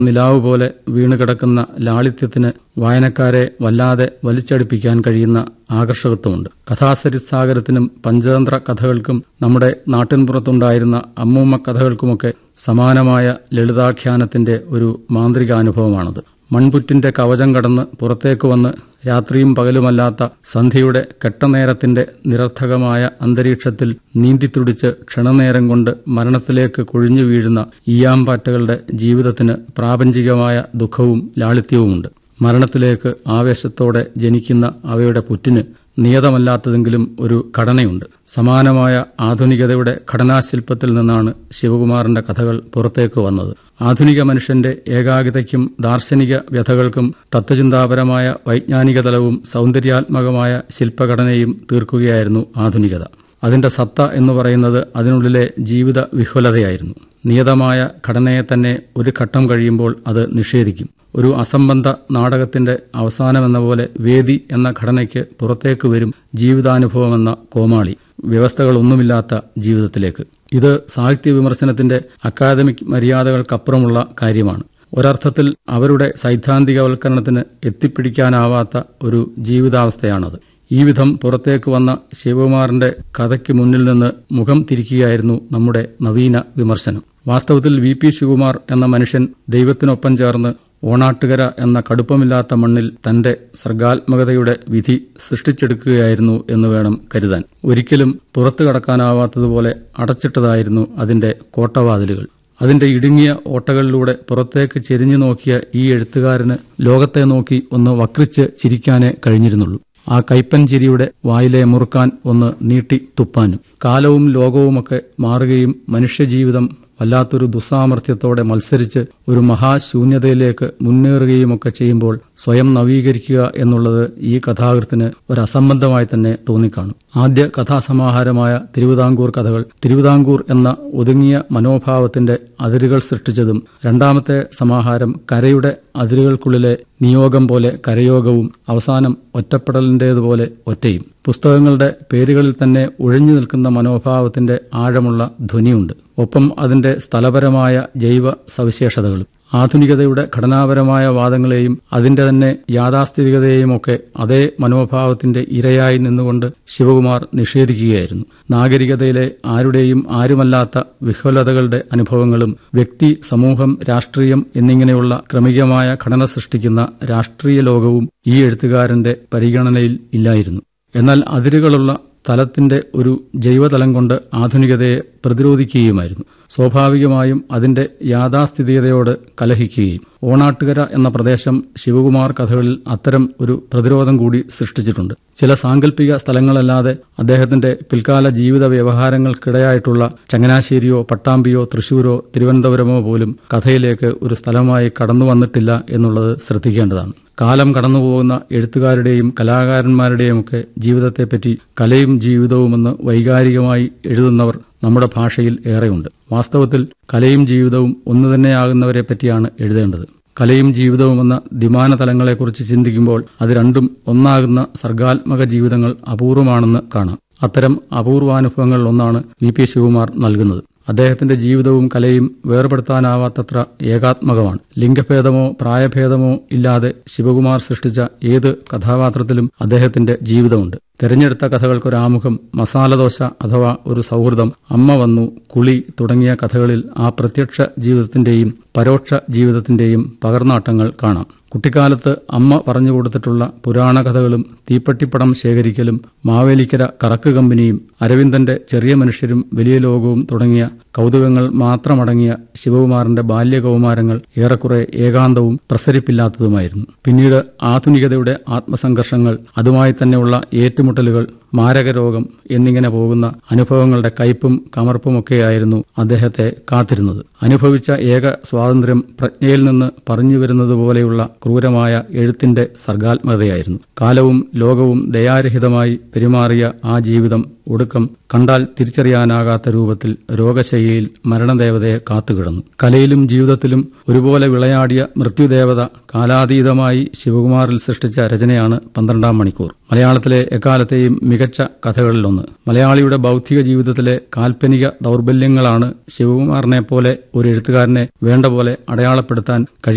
നിലാവ് പോലെ വീണുകിടക്കുന്ന ലാളിത്യത്തിന് വായനക്കാരെ വല്ലാതെ വലിച്ചടിപ്പിക്കാൻ കഴിയുന്ന ആകർഷകത്വമുണ്ട്. കഥാസരിത്സാഗരത്തിനും പഞ്ചതന്ത്ര കഥകൾക്കും നമ്മുടെ നാട്ടിൻപുറത്തുണ്ടായിരുന്ന അമ്മൂമ്മ കഥകൾക്കുമൊക്കെ സമാനമായ ലളിതാഖ്യാനത്തിന്റെ ഒരു മാന്ത്രികാനുഭവമാണത്. മൺപുറ്റിന്റെ കവചം കടന്ന് പുറത്തേക്ക് വന്ന് രാത്രിയും പകലുമല്ലാത്ത സന്ധ്യയുടെ കെട്ടനേരത്തിന്റെ നിരർത്ഥകമായ അന്തരീക്ഷത്തിൽ നീന്തിത്തുടിച്ച് ക്ഷണനേരം കൊണ്ട് മരണത്തിലേക്ക് കൊഴിഞ്ഞു വീഴുന്ന ഈയാമ്പാറ്റകളുടെ ജീവിതത്തിന് പ്രാപഞ്ചികമായ ദുഃഖവും ലാളിത്യവുമുണ്ട്. മരണത്തിലേക്ക് ആവേശത്തോടെ ജനിക്കുന്ന അവയുടെ പുറ്റിന് നിയതമല്ലാത്തതെങ്കിലും ഒരു ഘടനയുണ്ട്. സമാനമായ ആധുനികതയുടെ ഘടനാശില്പത്തിൽ നിന്നാണ് ശിവകുമാറിന്റെ കഥകൾ പുറത്തേക്ക് വന്നത്. ആധുനിക മനുഷ്യന്റെ ഏകാഗ്രതയ്ക്കും ദാർശനിക വ്യഥകൾക്കും തത്വചിന്താപരമായ വൈജ്ഞാനിക തലവും സൗന്ദര്യാത്മകമായ ശില്പഘടനയും തീർക്കുകയായിരുന്നു ആധുനികത. അതിന്റെ സത്ത എന്ന് പറയുന്നത് അതിനുള്ളിലെ ജീവിത വിഹ്വലതയായിരുന്നു. നിയതമായ ഘടനയെ തന്നെ ഒരു ഘട്ടം കഴിയുമ്പോൾ അത് നിഷേധിക്കും. ഒരു അസംബന്ധ നാടകത്തിന്റെ അവസാനമെന്ന പോലെ വേദി എന്ന ഘടനയ്ക്ക് പുറത്തേക്ക് വരും ജീവിതാനുഭവമെന്ന കോമാളി, വ്യവസ്ഥകളൊന്നുമില്ലാത്ത ജീവിതത്തിലേക്ക്. ഇത് സാഹിത്യ വിമർശനത്തിന്റെ അക്കാദമിക് മര്യാദകൾക്കപ്പുറമുള്ള കാര്യമാണ്. ഒരർത്ഥത്തിൽ അവരുടെ സൈദ്ധാന്തികവൽക്കരണത്തിന് എത്തിപ്പിടിക്കാനാവാത്ത ഒരു ജീവിതാവസ്ഥയാണത്. ഈ വിധം പുറത്തേക്ക് വന്ന ശിവകുമാറിന്റെ കഥയ്ക്ക് മുന്നിൽ നിന്ന് മുഖം തിരിക്കുകയായിരുന്നു നമ്മുടെ നവീന വിമർശനം. വാസ്തവത്തിൽ വി.പി. ശിവകുമാർ എന്ന മനുഷ്യൻ ദൈവത്തിനൊപ്പം ചേർന്ന് ഓണാട്ടുകര എന്ന കടുപ്പമില്ലാത്ത മണ്ണിൽ തന്റെ സർഗാത്മകതയുടെ വിധി സൃഷ്ടിച്ചെടുക്കുകയായിരുന്നു എന്ന് വേണം കരുതാൻ. ഒരിക്കലും പുറത്തു കടക്കാനാവാത്തതുപോലെ അടച്ചിട്ടതായിരുന്നു അതിന്റെ കോട്ടവാതിലുകൾ. അതിന്റെ ഇടുങ്ങിയ ഓട്ടകളിലൂടെ പുറത്തേക്ക് ചെരിഞ്ഞു നോക്കിയ ഈ എഴുത്തുകാരന് ലോകത്തെ നോക്കി ഒന്ന് വക്രിച്ച് ചിരിക്കാനേ കഴിഞ്ഞിരുന്നുള്ളൂ. ആ കൈപ്പൻ ചിരിയുടെ വായിലെ മുറുക്കാൻ ഒന്ന് നീട്ടി തുപ്പാനും. കാലവും ലോകവുമൊക്കെ മാറുകയും മനുഷ്യജീവിതം വല്ലാത്തൊരു ദുസ്സാമർത്ഥ്യത്തോടെ മത്സരിച്ച് ഒരു മഹാശൂന്യതയിലേക്ക് മുന്നേറുകയുമൊക്കെ ചെയ്യുമ്പോൾ സ്വയം നവീകരിക്കുക എന്നുള്ളത് ഈ കഥാകൃത്തിന് ഒരസംബന്ധമായി തന്നെ തോന്നിക്കാണും. ആദ്യ കഥാസമാഹാരമായ തിരുവിതാംകൂർ കഥകൾ തിരുവിതാംകൂർ എന്ന ഒതുങ്ങിയ മനോഭാവത്തിന്റെ അതിരുകൾ സൃഷ്ടിച്ചതും, രണ്ടാമത്തെ സമാഹാരം കരയുടെ അതിരുകൾക്കുള്ളിലെ നിയോഗം പോലെ കരയോഗവും അവസാനം ഒറ്റപ്പെടലിന്റേതുപോലെ ഒറ്റയും. പുസ്തകങ്ങളുടെ പേരുകളിൽ തന്നെ ഒഴിഞ്ഞു നിൽക്കുന്ന മനോഭാവത്തിന്റെ ആഴമുള്ള ധ്വനിയുണ്ട്. ഒപ്പം അതിന്റെ സ്ഥലപരമായ ജൈവ സവിശേഷതകളും. ആധുനികതയുടെ ഘടനാപരമായ വാദങ്ങളെയും അതിന്റെ തന്നെ യാഥാസ്ഥിതികതയെയുമൊക്കെ അതേ മനോഭാവത്തിന്റെ ഇരയായി നിന്നുകൊണ്ട് ശിവകുമാർ നിഷേധിക്കുകയായിരുന്നു. നാഗരികതയിലെ ആരുടെയും ആരുമല്ലാത്ത വിഹ്വലതകളുടെ അനുഭവങ്ങളും വ്യക്തി, സമൂഹം, രാഷ്ട്രീയം എന്നിങ്ങനെയുള്ള ക്രമികമായ ഘടന സൃഷ്ടിക്കുന്ന രാഷ്ട്രീയ ലോകവും ഈ എഴുത്തുകാരന്റെ പരിഗണനയിൽ ഇല്ലായിരുന്നു. എന്നാൽ അതിരുകളുള്ള തലത്തിന്റെ ഒരു ജൈവതലം കൊണ്ട് ആധുനികതയെ പ്രതിരോധിക്കുകയുമായിരുന്നു. സ്വാഭാവികമായും അതിന്റെ യാഥാസ്ഥിതികതയോട് കലഹിക്കുകയും. ഓണാട്ടുകര എന്ന പ്രദേശം ശിവകുമാർ കഥകളിൽ അത്തരം ഒരു പ്രതിരോധം കൂടി സൃഷ്ടിച്ചിട്ടുണ്ട്. ചില സാങ്കല്പിക സ്ഥലങ്ങളല്ലാതെ അദ്ദേഹത്തിന്റെ പിൽക്കാല ജീവിത വ്യവഹാരങ്ങൾക്കിടയായിട്ടുള്ള ചങ്ങനാശ്ശേരിയോ പട്ടാമ്പിയോ തൃശൂരോ തിരുവനന്തപുരമോ പോലും കഥയിലേക്ക് ഒരു സ്ഥലമായി കടന്നു വന്നിട്ടില്ല എന്നുള്ളത് ശ്രദ്ധിക്കേണ്ടതാണ്. കാലം കടന്നുപോകുന്ന എഴുത്തുകാരുടെയും കലാകാരന്മാരുടെയുമൊക്കെ ജീവിതത്തെപ്പറ്റി കലയും ജീവിതവുമെന്ന് വൈകാരികമായി എഴുതുന്നവർ നമ്മുടെ ഭാഷയിൽ ഏറെയുണ്ട്. വാസ്തവത്തിൽ കലയും ജീവിതവും ഒന്നുതന്നെയാകുന്നവരെ പറ്റിയാണ് എഴുതേണ്ടത്. കലയും ജീവിതവുമെന്ന ദ്വിമാന തലങ്ങളെക്കുറിച്ച് ചിന്തിക്കുമ്പോൾ അത് രണ്ടും ഒന്നാകുന്ന സർഗാത്മക ജീവിതങ്ങൾ അപൂർവമാണെന്ന് കാണാം. അത്തരം അപൂർവാനുഭവങ്ങളിൽ ഒന്നാണ് വി.പി. ശിവകുമാർ നൽകുന്നത്. അദ്ദേഹത്തിന്റെ ജീവിതവും കലയും വേർപെടുത്താനാവാത്തത്ര ഏകാത്മകമാണ്. ലിംഗഭേദമോ പ്രായഭേദമോ ഇല്ലാതെ ശിവകുമാർ സൃഷ്ടിച്ച ഏത് കഥാപാത്രത്തിലും അദ്ദേഹത്തിന്റെ ജീവിതമുണ്ട്. തെരഞ്ഞെടുത്ത കഥകൾക്കൊരാമുഖം, മസാലദോശ അഥവാ ഒരു സൗഹൃദം, അമ്മ വന്നു, കുളി തുടങ്ങിയ കഥകളിൽ ആ പ്രത്യക്ഷ ജീവിതത്തിന്റെയും പരോക്ഷ ജീവിതത്തിന്റെയും പകർന്നാട്ടങ്ങൾ കാണാം. കുട്ടിക്കാലത്ത് അമ്മ പറഞ്ഞുകൊടുത്തിട്ടുള്ള പുരാണ കഥകളും തീപ്പെട്ടിപ്പടം ശേഖരിക്കലും മാവേലിക്കര കറക്ക് കമ്പനിയും അരവിന്ദന്റെ ചെറിയ മനുഷ്യരും വലിയ ലോകവും തുടങ്ങിയ കൗതുകങ്ങൾ മാത്രമടങ്ങിയ ശിവകുമാറിന്റെ ബാല്യകൗമാരങ്ങൾ ഏറെക്കുറെ ഏകാന്തവും പ്രസരിപ്പില്ലാത്തതുമായിരുന്നു. പിന്നീട് ആധുനികതയുടെ ആത്മസംഘർഷങ്ങൾ, അതുമായി തന്നെയുള്ള ഏറ്റുമുട്ടലുകൾ, മാരകരോഗം എന്നിങ്ങനെ പോകുന്ന അനുഭവങ്ങളുടെ കയ്പും കമർപ്പുമൊക്കെയായിരുന്നു അദ്ദേഹത്തെ കാത്തിരുന്നത്. അനുഭവിച്ച ഏക സ്വാതന്ത്ര്യം പ്രജ്ഞയിൽ നിന്ന് പറഞ്ഞു വരുന്നതുപോലെയുള്ള ക്രൂരമായ എഴുത്തിന്റെ സർഗാത്മകതയായിരുന്നു. കാലവും ലോകവും ദയാരഹിതമായി പെരുമാറിയ ആ ജീവിതം ഒടുക്കം കണ്ടാൽ തിരിച്ചറിയാനാകാത്ത രൂപത്തിൽ രോഗശയ്യയിൽ മരണദേവതയെ കാത്തുകിടന്നു. കലയിലും ജീവിതത്തിലും ഒരുപോലെ വിളയാടിയ മൃത്യുദേവത കാലാതീതമായി ശിവകുമാറിൽ സൃഷ്ടിച്ച രചനയാണ് 12-ാം മണിക്കൂർ. മലയാളത്തിലെ എക്കാലത്തെയും മികച്ച കഥകളിലൊന്ന്. മലയാളിയുടെ ബൗദ്ധിക ജീവിതത്തിലെ കാൽപ്പനിക ദൗർബല്യങ്ങളാണ് ശിവകുമാറിനെ പോലെ ഒരു എഴുത്തുകാരനെ വേണ്ട പോലെ അടയാളപ്പെടുത്താൻ കഴിയും.